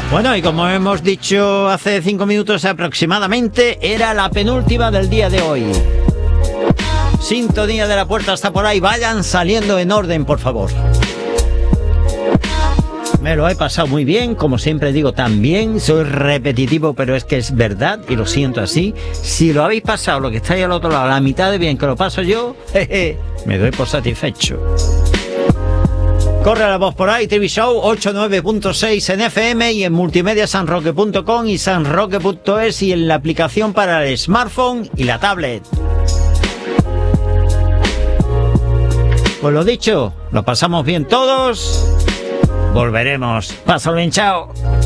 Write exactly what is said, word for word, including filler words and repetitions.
Bueno, y como hemos dicho hace cinco minutos aproximadamente, era la penúltima del día de hoy. Sintonía de la puerta está por ahí. Vayan saliendo en orden, por favor. Me lo he pasado muy bien, como siempre digo también, soy repetitivo, pero es que es verdad y lo siento así. Si lo habéis pasado, lo que estáis al otro lado, la mitad de bien que lo paso yo, jeje, me doy por satisfecho. Corre la voz por ahí, T V Show ochenta y nueve punto seis en F M y en multimedia sanroque punto com y sanroque punto es y en la aplicación para el smartphone y la tablet. Pues lo dicho, lo pasamos bien todos. Volveremos. Pásalo bien, chao.